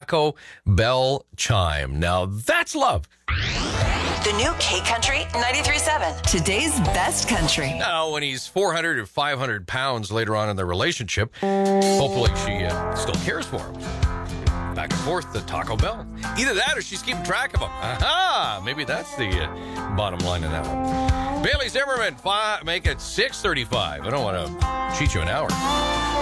Taco Bell chime. Now that's love. The new K-Country 93.7. Today's best country. Now, when he's 400 or 500 pounds later on in the relationship, hopefully she still cares for him. Back and forth to Taco Bell. Either that or she's keeping track of him. Aha! Maybe that's the bottom line in that one. Bailey Zimmerman, make it 6:35. I don't want to cheat you an hour.